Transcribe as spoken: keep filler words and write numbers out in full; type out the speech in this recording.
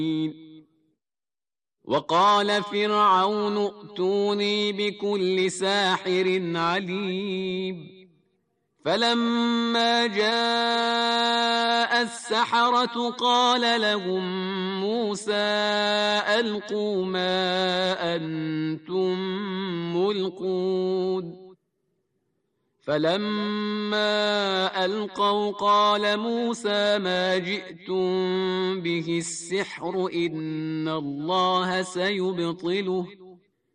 وقال فرعون ائتوني بكل ساحر عليم فلما جاء السحرة قال لهم موسى ألقوا ما أنتم ملقون فلما ألقوا قال موسى ما جئتم به السحر إن الله سيبطله